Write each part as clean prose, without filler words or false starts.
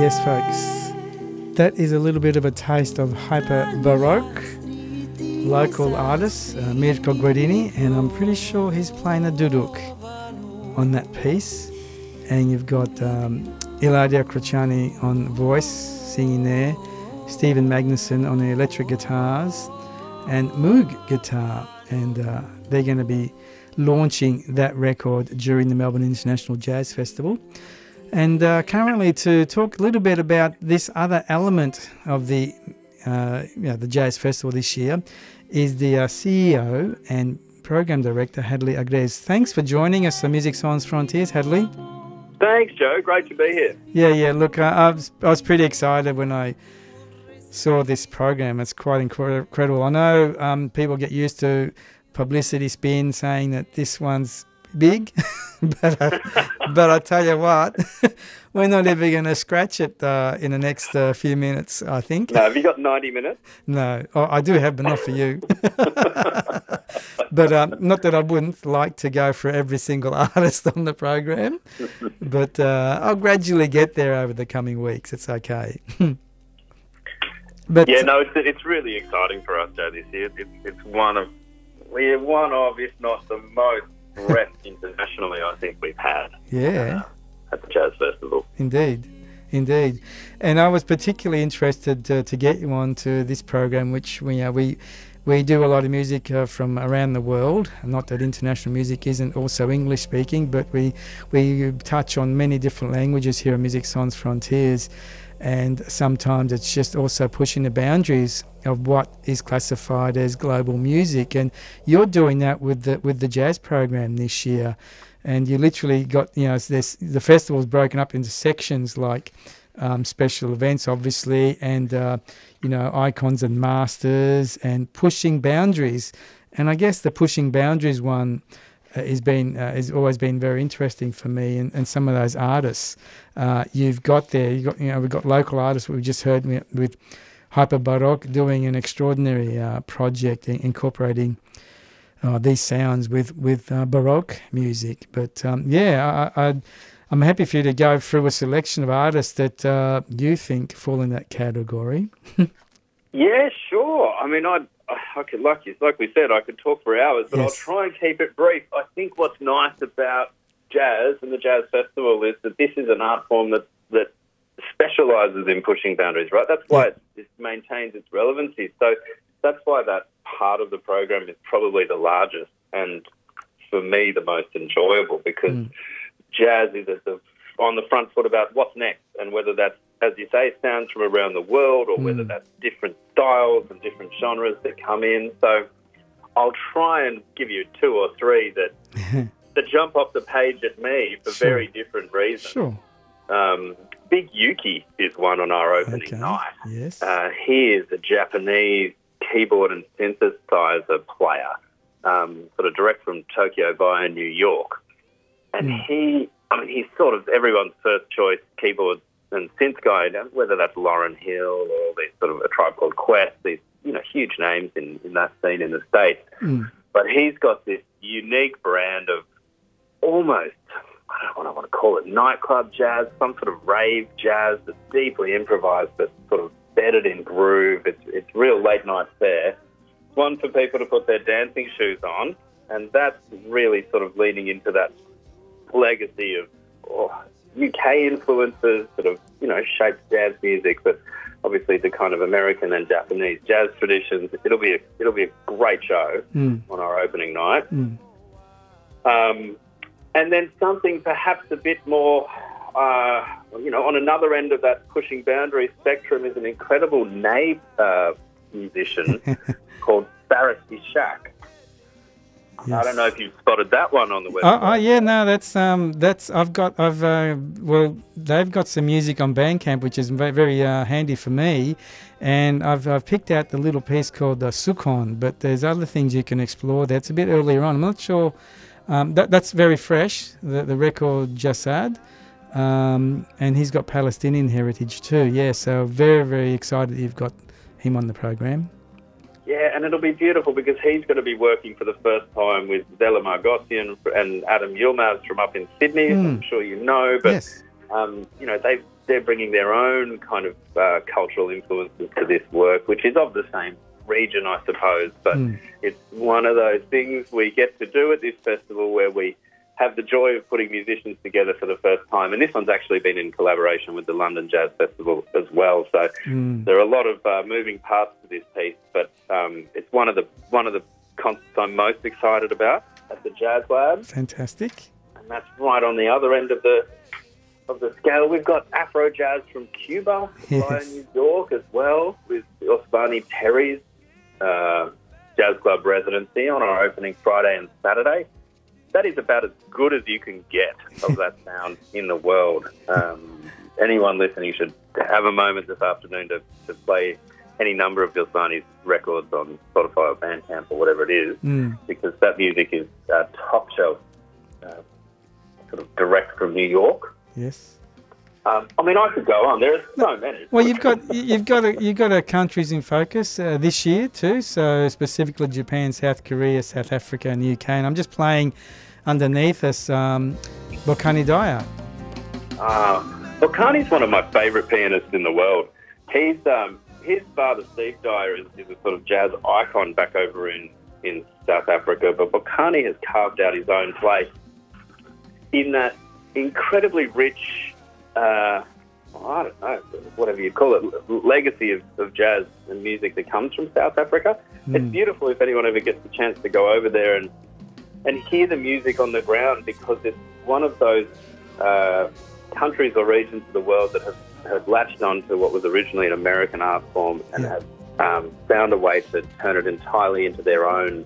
Yes, folks, that is a little bit of a taste of Hyper Baroque, local artist Mirko Guardini, and I'm pretty sure he's playing a duduk on that piece. And you've got Ilaria Crociani on voice singing there, Stephen Magnuson on the electric guitars, and Moog guitar, and they're going to be launching that record during the Melbourne International Jazz Festival. And currently, to talk a little bit about this other element of the the Jazz Festival this year, is the CEO and Program Director Hadley Agrez. Thanks for joining us on Music Sans Frontiers, Hadley. Thanks, Joe. Great to be here. Yeah. Look, I was pretty excited when I saw this program. It's quite incredible. I know people get used to publicity spin saying that this one's big, but I tell you what, we're not ever going to scratch it in the next few minutes, I think. No, have you got 90 minutes? No, I do have, but not for you. But not that I wouldn't like to go for every single artist on the program, but I'll gradually get there over the coming weeks. It's okay. But yeah, no, it's really exciting for us, Joe, this year. It's one of, if not the most breadth internationally I think we've had. Yeah. At the Jazz Festival. Indeed. And I was particularly interested to get you on to this program, which we do a lot of music from around the world. Not that international music isn't also English speaking, but we touch on many different languages here at Music Sans Frontiers, and sometimes it's just also pushing the boundaries of what is classified as global music. And you're doing that with the jazz program this year, and you literally got the festival's broken up into sections like special events, obviously, and icons and masters, and pushing boundaries. And I guess the pushing boundaries one has always been very interesting for me, and some of those artists we've got local artists we've just heard with Hyper Baroque doing an extraordinary project incorporating these sounds with Baroque music. But I'm happy for you to go through a selection of artists that you think fall in that category. Yeah, sure. I mean, I could, like we said, I could talk for hours, but yes. I'll try and keep it brief. I think what's nice about jazz and the Jazz Festival is that this is an art form that specialises in pushing boundaries, right? That's why it maintains its relevancy. So that's why that part of the program is probably the largest and, for me, the most enjoyable, because jazz is on the front foot about what's next, and whether that's, as you say, sounds from around the world, or whether that's different styles and different genres that come in. So I'll try and give you two or three that jump off the page at me for very different reasons. Sure. Big Yuki is one on our opening night. Yes. He is a Japanese keyboard and synthesizer player, sort of direct from Tokyo via New York. And he's sort of everyone's first choice keyboard and synth guy, whether that's Lauryn Hill or these sort of A Tribe Called Quest, these huge names in that scene in the States. But he's got this unique brand of almost, I don't know what I want to call it, nightclub jazz, some sort of rave jazz that's deeply improvised but sort of bedded in groove. It's real late night fare. It's one for people to put their dancing shoes on, and that's really sort of leading into that legacy of UK influences that have, shaped jazz music, but obviously the kind of American and Japanese jazz traditions. It'll be a great show on our opening night. And then something perhaps a bit more, on another end of that pushing boundary spectrum is an incredible nave musician called Faris Ishak. Yes. I don't know if you've spotted that one on the website. Yeah, no, they've got some music on Bandcamp, which is very handy for me, and I've picked out the little piece called Sukon, but there's other things you can explore. That's a bit earlier on. I'm not sure. That's very fresh. The record Jasad, and he's got Palestinian heritage too. Yeah, so very, very excited that you've got him on the program. Yeah, and it'll be beautiful because he's going to be working for the first time with Zella Margossian and Adam Yilmaz from up in Sydney, as I'm sure you know. But yes. they're bringing their own kind of cultural influences to this work, which is of the same region, I suppose. But it's one of those things we get to do at this festival where we have the joy of putting musicians together for the first time. And this one's actually been in collaboration with the London Jazz Festival as well. So there are a lot of moving parts to this piece, but it's one of the concerts I'm most excited about at the Jazz Lab. Fantastic. And that's right on the other end of the scale. We've got Afro Jazz from Cuba via New York as well, with Osvani Terry's Jazz Club residency on our opening Friday and Saturday. That is about as good as you can get of that sound in the world. Anyone listening should have a moment this afternoon to play any number of Osvani's records on Spotify or Bandcamp or whatever it is, because that music is top shelf, sort of direct from New York. Yes. I could go on. There are so many. Well, you've got a countries in focus this year too. So specifically Japan, South Korea, South Africa, and UK. And I'm just playing underneath us, Bokani Dyer. Bokani's one of my favourite pianists in the world. His father Steve Dyer is a sort of jazz icon back over in South Africa, but Bokani has carved out his own place in that incredibly rich, I don't know, whatever you call it, legacy of jazz and music that comes from South Africa. It's beautiful if anyone ever gets the chance to go over there and hear the music on the ground, because it's one of those countries or regions of the world that have latched on to what was originally an American art form and have found a way to turn it entirely into their own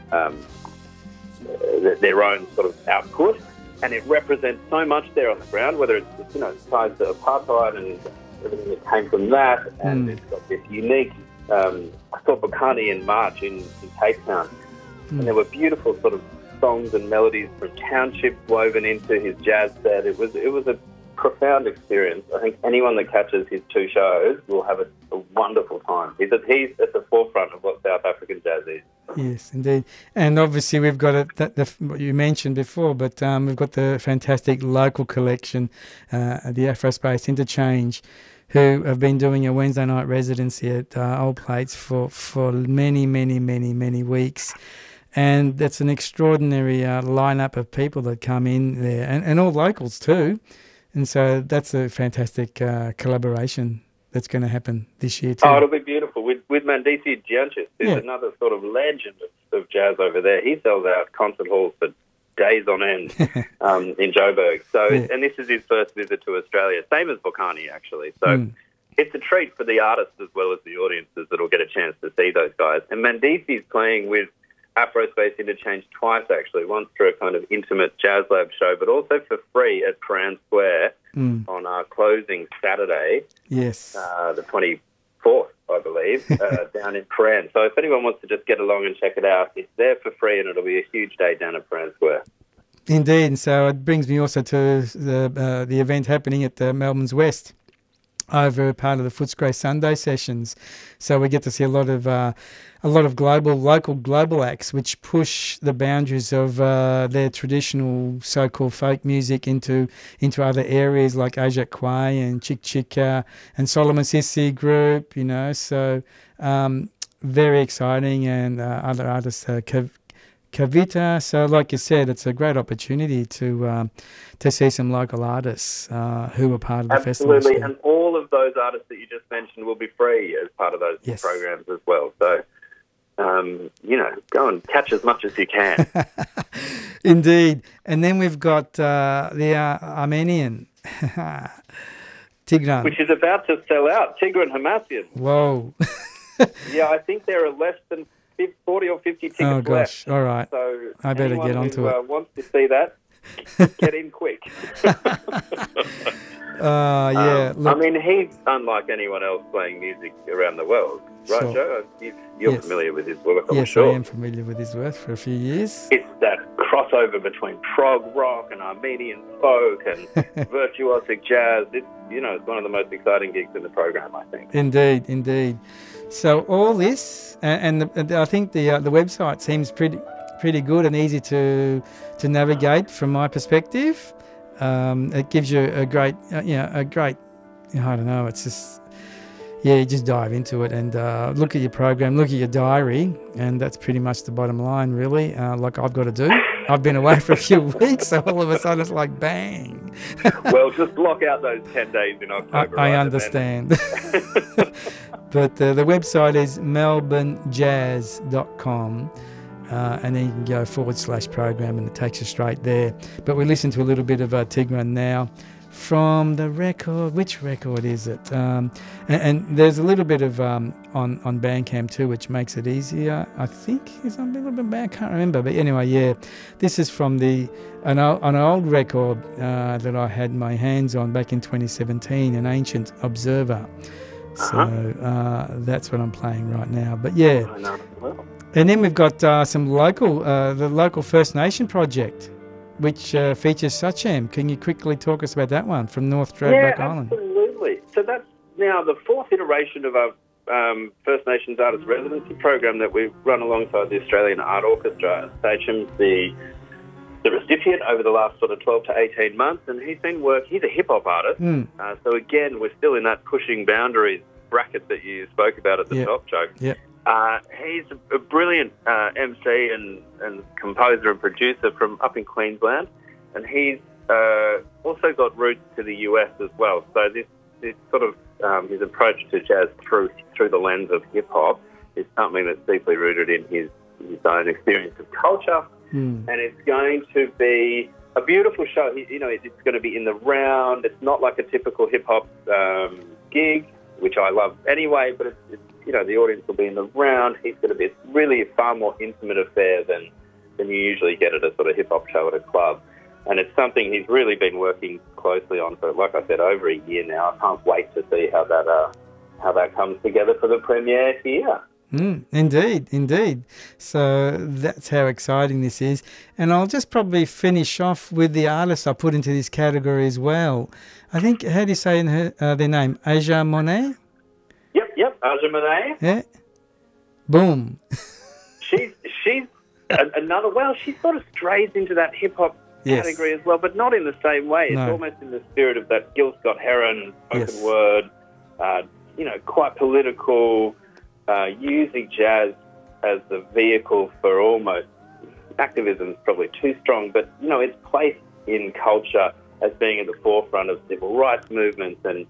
sort of output. And it represents so much there on the ground, whether it's ties to apartheid and everything that came from that, and it's got this unique. I saw Bokani in March in Cape Town, and there were beautiful sort of songs and melodies from townships woven into his jazz set. It was a profound experience. I think anyone that catches his two shows will have a wonderful time. He's at the forefront of what South African jazz is. Yes, indeed. And obviously we've got what you mentioned before, but we've got the fantastic local collection, the Afrospace Interchange, who have been doing a Wednesday night residency at Old Plates for many, many, many, many weeks. And that's an extraordinary lineup of people that come in there, and all locals too. And so that's a fantastic collaboration that's going to happen this year too. Oh, it'll be beautiful. With Mandisi Gianchis, who's another sort of legend of jazz over there. He sells out concert halls for days on end in Joburg. So, and this is his first visit to Australia, same as Bokani actually. So it's a treat for the artists as well as the audiences that'll get a chance to see those guys. And Mandisi's playing with Afrospace Interchange twice, actually. Once through a kind of intimate Jazz Lab show, but also for free at Paran Square on our closing Saturday. Yes. The 24th, I believe, down in Paran. So if anyone wants to just get along and check it out, it's there for free, and it'll be a huge day down at Paran Square. Indeed. And so it brings me also to the event happening at Melbourne's West, over part of the Footscray Sunday sessions. So we get to see a lot of local global acts which push the boundaries of their traditional so-called folk music into other areas like Ajak Kwai and Chick Chicka and Solomon Sissi Group, so very exciting, and other artists, Kavita. So like you said, it's a great opportunity to see some local artists who are part of the festival. Absolutely, and all of those artists that you just mentioned will be free as part of those programs as well. So, go and catch as much as you can. Indeed. And then we've got the Armenian, Tigran. Which is about to sell out, Tigran Hamasyan. Whoa. Yeah, I think there are less than 40 or 50 tickets left. Oh, gosh. All right. So I better get onto it. Wants to see that, get in quick. Look, he's unlike anyone else playing music around the world, right, Sure. Joe? You're familiar with his work, I'm yes, sure. I am familiar with his work for a few years. It's that crossover between prog rock and Armenian folk and virtuosic jazz. It's one of the most exciting gigs in the program, I think. Indeed. So all this, and I think the website seems pretty good and easy to navigate from my perspective. It gives you a great, I don't know, it's just, you just dive into it and look at your program, look at your diary, and that's pretty much the bottom line, really, like I've got to do. I've been away for a few weeks, so all of a sudden it's like, bang. Well, just block out those 10 days in October. I understand. But the website is melbournejazz.com. And then you can go /program and it takes you straight there. But we listen to a little bit of Tigran now from the record. Which record is it? And there's a little bit of on Bandcamp too, which makes it easier. I think it's a little bit bad. I can't remember. But anyway, yeah, this is from an old record that I had my hands on back in 2017, an Ancient Observer. So that's what I'm playing right now. But yeah. I know. Well. And then we've got some the local First Nation project, which features Sachem. Can you quickly talk us about that one from North Stradbroke Island? Yeah, absolutely. So that's now the fourth iteration of our First Nations Artist Residency program that we run alongside the Australian Art Orchestra. Sachem's the recipient over the last sort of 12 to 18 months, and he's a hip-hop artist. So again, we're still in that pushing boundaries bracket that you spoke about at the top, Joe. Yeah. He's a brilliant MC and composer and producer from up in Queensland, and he's also got roots to the US as well. So this sort of his approach to jazz through the lens of hip hop is something that's deeply rooted in his own experience of culture, and it's going to be a beautiful show. It's going to be in the round. It's not like a typical hip hop gig, which I love anyway, but it's the audience will be in the round. It's going to be really a far more intimate affair than you usually get at a sort of hip-hop show at a club. And it's something he's really been working closely on for, like I said, over a year now. I can't wait to see how that comes together for the premiere here. Indeed. So that's how exciting this is. And I'll just probably finish off with the artist I put into this category as well. I think, how do you say their name? Aja Monet? Yep, Aja Monet. Yeah. Boom. She's another. Well, she sort of strays into that hip hop category as well, but not in the same way. It's almost in the spirit of that Gil Scott Heron spoken word. Quite political, using jazz as the vehicle for almost activism is probably too strong, but its place in culture as being at the forefront of civil rights movements and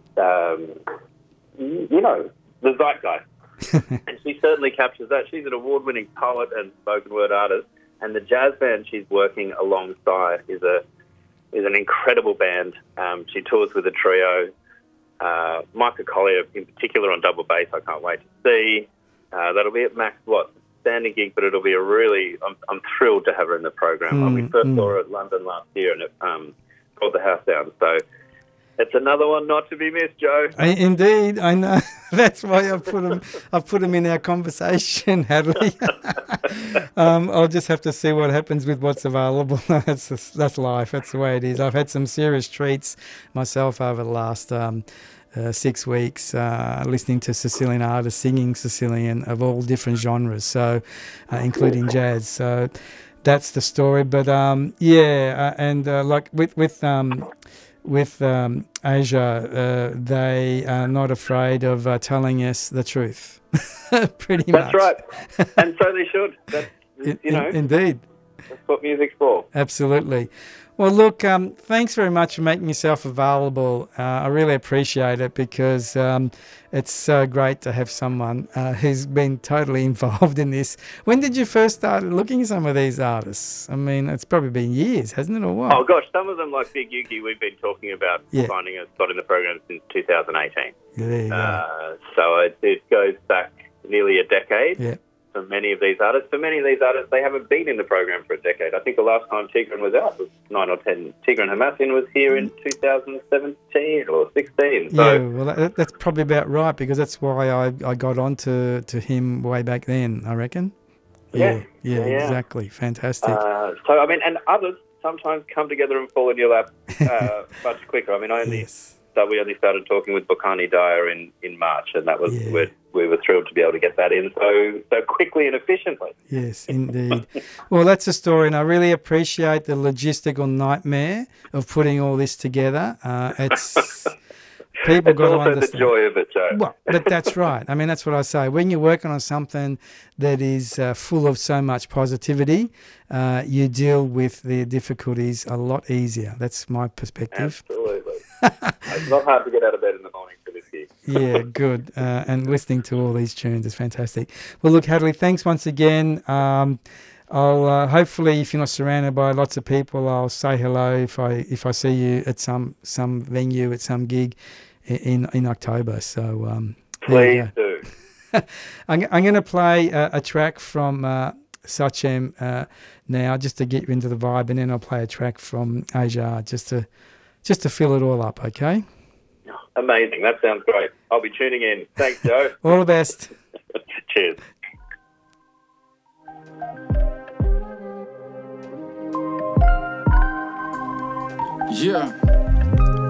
the zeitgeist. And she certainly captures that. She's an award-winning poet and spoken word artist, and the jazz band she's working alongside is an incredible band. She tours with a trio. Micah Collier in particular on double bass, I can't wait to see. That'll be at Max Watts standing gig, but it'll be I'm thrilled to have her in the program. We first saw her at London last year, and it brought the house down. So it's another one not to be missed, Joe. Indeed, I know. That's why I put them in our conversation, Hadley. I'll just have to see what happens with what's available. That's life. That's the way it is. I've had some serious treats myself over the last 6 weeks, listening to Sicilian artists singing Sicilian of all different genres, so including jazz. So that's the story. But like with Aja, they are not afraid of telling us the truth. Pretty much. That's right, and so they should. Indeed. That's what music's for. Absolutely. Well, look, thanks very much for making yourself available. I really appreciate it because it's so great to have someone who's been totally involved in this. When did you first start looking at some of these artists? I mean, it's probably been years, hasn't it, or what? Oh, gosh, some of them, like Big Yuki, we've been talking about finding a spot in the program since 2018. So it goes back nearly a decade. Yeah. For many of these artists, they haven't been in the program for a decade. I think the last time Tigran was out was 9 or 10. Tigran Hamassin was here in 2017 or 16. So, yeah, well, that's probably about right because that's why I got on to him way back then, I reckon. Yeah, exactly. Fantastic. And others sometimes come together and fall in your lap much quicker. I mean, I only we only started talking with Bokani Dyer in March, and that was we were thrilled to be able to get that in so quickly and efficiently. Yes, indeed. Well, that's a story, and I really appreciate the logistical nightmare of putting all this together. It's people got to understand. The joy of it, Joe. Well, but that's right. I mean, that's what I say. When you're working on something that is full of so much positivity, you deal with the difficulties a lot easier. That's my perspective. Absolutely. It's not hard to get out of bed in the morning for this gig. Yeah, good. And listening to all these tunes is fantastic. Well, look, Hadley, thanks once again. I'll hopefully, if you're not surrounded by lots of people, I'll say hello if I see you at some venue, at some gig in October. So please do. I'm going to play a track from Sachem now, just to get you into the vibe, and then I'll play a track from Aja just to fill it all up. Okay. Amazing. That sounds great. I'll be tuning in. Thanks, Joe. All the best. Cheers. Yeah.